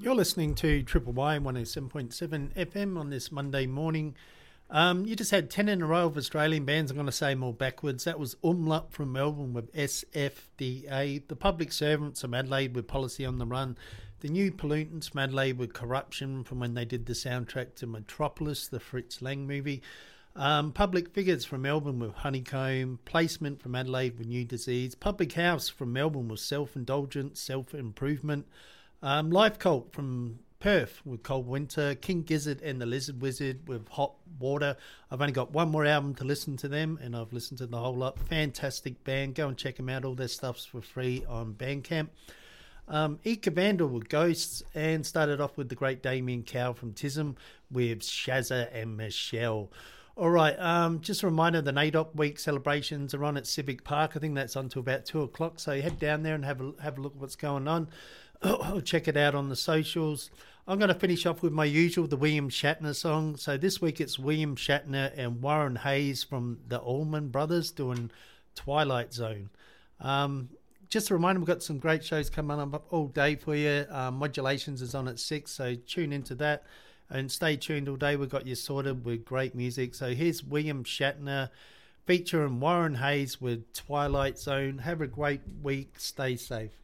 You're listening to Triple Y 107.7 FM on this Monday morning. You just had 10 in a row of Australian bands. I'm going to say more backwards. That was Umlaut from Melbourne with SFDA. The Public Servants from Adelaide with Policy on the Run. The New Pollutants from Adelaide with Corruption from when they did the soundtrack to Metropolis, the Fritz Lang movie. Public Figures from Melbourne with Honeycomb. Placement from Adelaide with New Disease. Public House from Melbourne with Self-Indulgence, Self-Improvement. Life Cult from Perth with Cold Winter, King Gizzard and the Lizard Wizard with Hot Water. I've only got one more album to listen to them, and I've listened to the whole lot. Fantastic band. Go and check them out. All their stuff's for free on Bandcamp. Ika Vandal with Ghosts, and started off with the great Damien Cowell from Tism with Shazza and Michelle. All right, just a reminder, the NAIDOC week celebrations are on at Civic Park. I think that's on to about 2 o'clock, so head down there and have a look at what's going on. Check it out on the socials. I'm going to finish off with my usual, the William Shatner song. So this week it's William Shatner and Warren Hayes from the Allman Brothers doing Twilight Zone. Just a reminder, we've got some great shows coming up all day for you. Modulations is on at 6, so tune into that. And stay tuned all day. We've got you sorted with great music. So here's William Shatner featuring Warren Hayes with Twilight Zone. Have a great week. Stay safe.